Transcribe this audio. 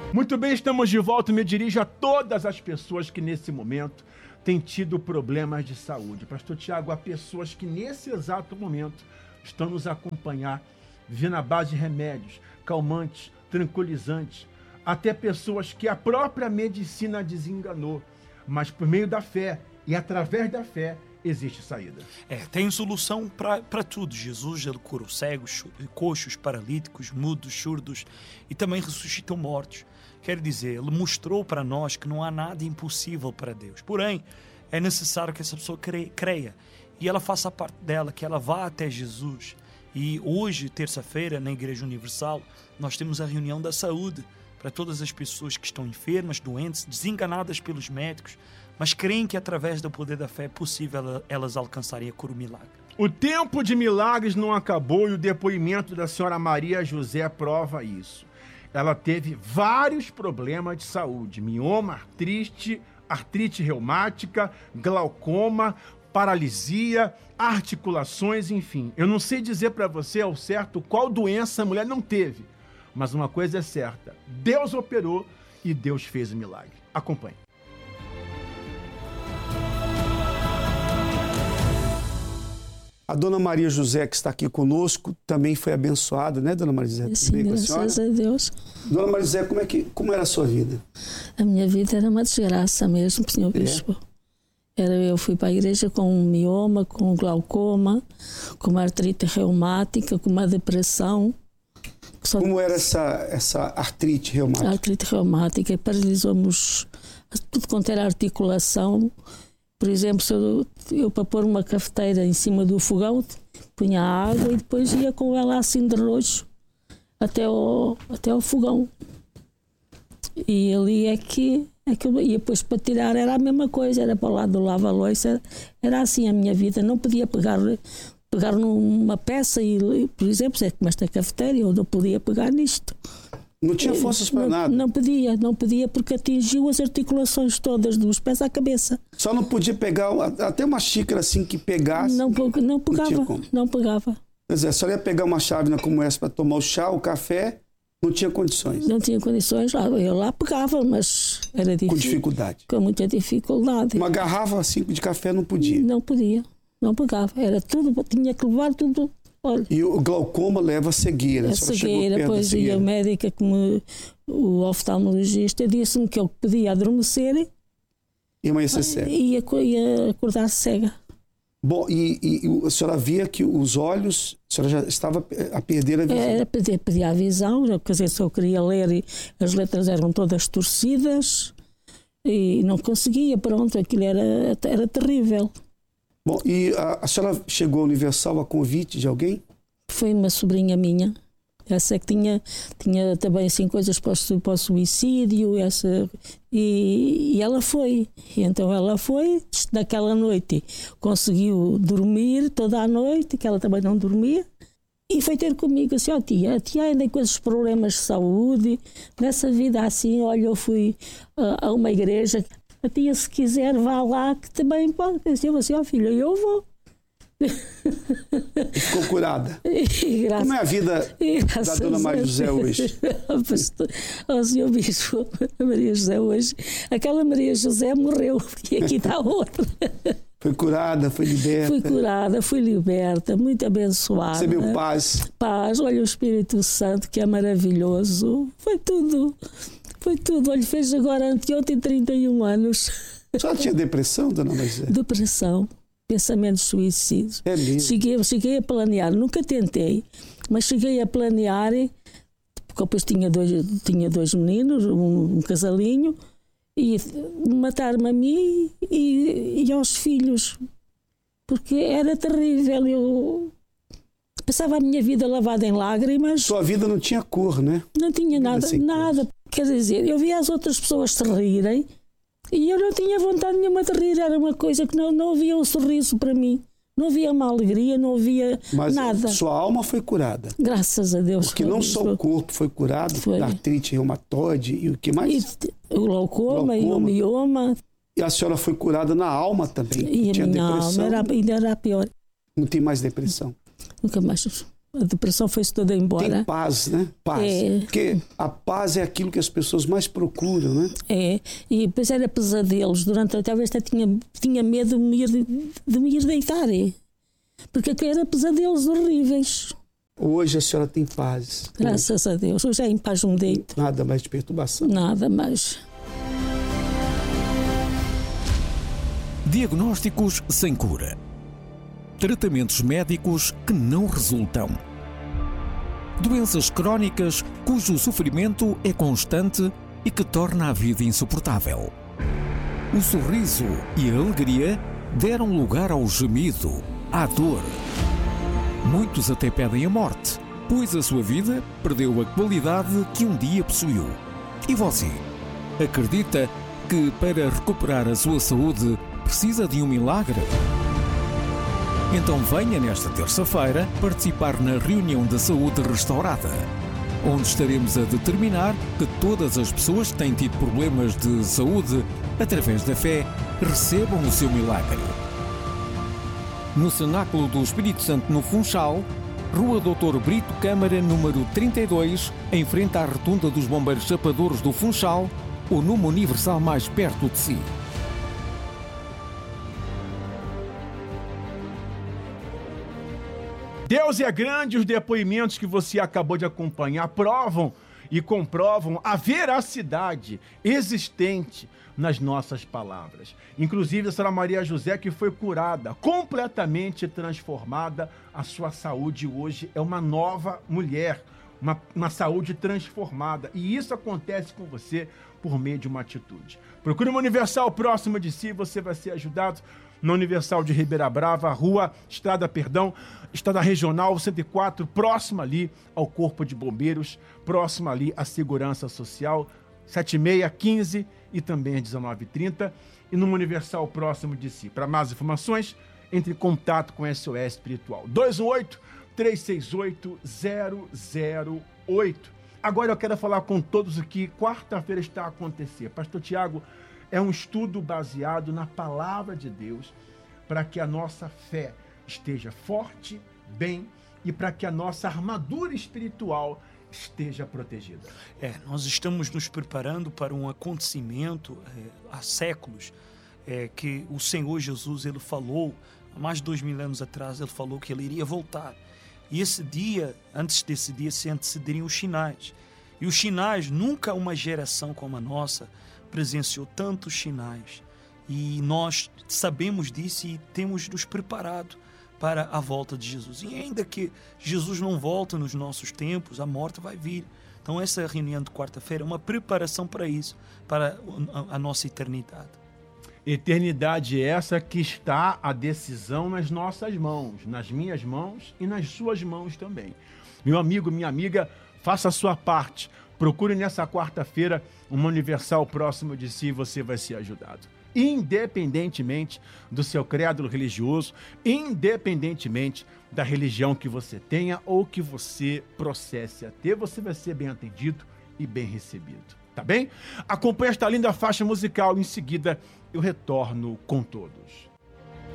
Muito bem, estamos de volta. Me dirijo a todas as pessoas que nesse momento têm tido problemas de saúde. Pastor Tiago, há pessoas que nesse exato momento estão nos acompanhar, vivendo à base de remédios, calmantes, tranquilizantes, até pessoas que a própria medicina desenganou, mas por meio da fé e através da fé existe saída. Tem solução para tudo. Jesus, ele curou cegos, coxos, paralíticos, mudos, surdos e também ressuscitou mortos. Quer dizer, ele mostrou para nós que não há nada impossível para Deus. Porém, é necessário que essa pessoa creia e ela faça a parte dela, que ela vá até Jesus. E hoje, terça-feira, na Igreja Universal, nós temos a reunião da saúde para todas as pessoas que estão enfermas, doentes, desenganadas pelos médicos, mas creem que através do poder da fé é possível elas alcançarem a cura, o milagre. O tempo de milagres não acabou e o depoimento da senhora Maria José prova isso. Ela teve vários problemas de saúde: mioma, artrite reumática, glaucoma, paralisia, articulações, enfim. Eu não sei dizer para você ao certo qual doença a mulher não teve, mas uma coisa é certa: Deus operou e Deus fez o milagre. Acompanhe. A dona Maria José, que está aqui conosco, também foi abençoada, né, dona Maria José? Sim, graças a Deus. Dona Maria José, como era a sua vida? A minha vida era uma desgraça mesmo, senhor Bispo. Eu fui para a igreja com um mioma, com um glaucoma, com uma artrite reumática, com uma depressão. Como era essa artrite reumática? A artrite reumática paralisou-nos tudo quanto era articulação. Por exemplo, se eu para pôr uma cafeteira em cima do fogão, punha água e depois ia com ela assim de roxo até ao fogão. E ali é que eu ia, depois para tirar era a mesma coisa, era para o lado do lava-loiça, era assim a minha vida. Não podia pegar numa peça e, por exemplo, como esta cafeteira, eu não podia pegar nisto. Não tinha forças para nada? Não podia porque atingiu as articulações todas, dos pés à cabeça. Só não podia pegar até uma xícara assim que pegasse? Não pegava. Quer dizer, a senhora ia pegar uma chávena como essa para tomar o chá, o café, não tinha condições? Não tinha condições, eu lá pegava, mas era difícil. Com dificuldade? Com muita dificuldade. Uma garrafa assim de café não podia? Não podia, não pegava, era tudo, tinha que levar tudo. Olha, e o glaucoma leva a cegueira. A cegueira, pois, e a médica, o oftalmologista, disse-me que eu podia adormecer e amanhecer cega. E acordar cega. Bom, e a senhora via que os olhos, a senhora já estava a perder a visão? Era perder a visão, quer dizer, se eu queria ler e as letras eram todas torcidas e não conseguia, pronto, aquilo era terrível. Bom, e a senhora chegou ao Universal a convite de alguém? Foi uma sobrinha minha. Essa que tinha também assim coisas para o suicídio, e ela foi. E então ela foi, naquela noite conseguiu dormir toda a noite, que ela também não dormia, e foi ter comigo assim: a tia ainda com esses problemas de saúde, nessa vida assim, olha, eu fui a uma igreja. A tia, se quiser, vá lá, que também pode. Eu assim: filha, eu vou. E ficou curada. Como é a vida da dona Maria José hoje? O senhor Bispo, a Maria José hoje, aquela Maria José morreu e aqui está outra. Foi curada, foi liberta. Fui curada, fui liberta, muito abençoada. Recebeu paz. Paz, olha o Espírito Santo, que é maravilhoso. Foi tudo. Olha, fez agora anteontem 31 anos. A senhora tinha depressão, dona Maria José? Depressão, pensamentos suicidas. É mesmo? Cheguei a planear, nunca tentei, mas cheguei a planear, porque depois tinha dois meninos, um casalinho, e matar-me a mim e aos filhos, porque era terrível. Eu passava a minha vida lavada em lágrimas. Sua vida não tinha cor, né? Não tinha nada. Quer dizer, eu via as outras pessoas se rirem e eu não tinha vontade nenhuma de rir. Era uma coisa que não havia um sorriso para mim. Não havia uma alegria, não havia nada. Mas sua alma foi curada. Graças a Deus. Porque não só o corpo foi curado, da artrite reumatoide e o que mais? O glaucoma e o mioma. E a senhora foi curada na alma também. E a minha alma ainda era pior. Não tem mais depressão? Nunca mais. A depressão foi-se toda embora. Tem paz, né? Paz. Porque a paz é aquilo que as pessoas mais procuram, né? E depois era pesadelos. Durante a vez até tinha medo de me ir deitar. Porque aqui era pesadelos horríveis. Hoje a senhora tem paz. Graças a Deus. Hoje é em paz me deito. Nada mais de perturbação. Nada mais. Diagnósticos sem cura. Tratamentos médicos que não resultam. Doenças crónicas cujo sofrimento é constante e que torna a vida insuportável. O sorriso e a alegria deram lugar ao gemido, à dor. Muitos até pedem a morte, pois a sua vida perdeu a qualidade que um dia possuiu. E você? Acredita que para recuperar a sua saúde precisa de um milagre? Então venha nesta terça-feira participar na reunião da saúde restaurada, onde estaremos a determinar que todas as pessoas que têm tido problemas de saúde, através da fé, recebam o seu milagre. No Cenáculo do Espírito Santo, no Funchal, Rua Dr. Brito Câmara, número 32, em frente à Rotunda dos Bombeiros Chapadores do Funchal, ou numa Universal mais perto de si. Deus é grande, os depoimentos que você acabou de acompanhar provam e comprovam a veracidade existente nas nossas palavras. Inclusive a senhora Maria José, que foi curada, completamente transformada, a sua saúde hoje é uma nova mulher, uma saúde transformada. E isso acontece com você por meio de uma atitude. Procure uma Universal próxima de si, você vai ser ajudado. Na Universal de Ribeira Brava, Estrada Regional 104, próxima ali ao Corpo de Bombeiros, próxima ali à Segurança Social, 7615 e também às 19h30, e numa Universal próximo de si. Para mais informações, entre em contato com SOS Espiritual. 218-368-008. Agora eu quero falar com todos aqui, quarta-feira está a acontecer. Pastor Tiago, é um estudo baseado na palavra de Deus para que a nossa fé esteja forte, bem, e para que a nossa armadura espiritual esteja protegida. Nós estamos nos preparando para um acontecimento há séculos que o Senhor Jesus, ele falou, há mais de 2000 anos atrás, ele falou que ele iria voltar. E esse dia, antes desse dia, se antecederiam os sinais. E os sinais, nunca uma geração como a nossa presenciou tantos sinais, e nós sabemos disso e temos nos preparado para a volta de Jesus. E ainda que Jesus não volte nos nossos tempos, a morte vai vir. Então essa reunião de quarta-feira é uma preparação para isso, para a nossa eternidade. Eternidade essa que está a decisão nas nossas mãos, nas minhas mãos e nas suas mãos também. Meu amigo, minha amiga, faça a sua parte. Procure nessa quarta-feira uma Universal próximo de si e você vai ser ajudado. Independentemente do seu credo religioso, independentemente da religião que você tenha ou que você processe a ter, você vai ser bem atendido e bem recebido. Tá bem? Acompanhe esta linda faixa musical, em seguida eu retorno com todos.